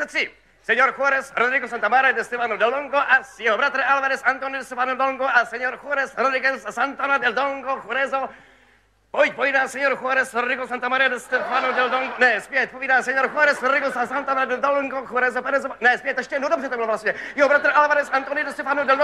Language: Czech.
3. Señor Juárez Rodrigo Santamaria de Estefano del Dongo a jeho bratr Alvarez Antonio de Stefano del Dongo a señor Juárez Rodríguez Santana del Dongo Juarezo. Pojď, povídá señor Juárez Rodrigo Santamaria de Stefano del Dongo. Ne, zpět, povídá señor Juárez Rodrigo Santana del Dongo Juarezo. Ne, zpět, ještě jednou, dobře to bylo vlastně. Jeho bratr Alvarez Antonio de Stefano del Dongo.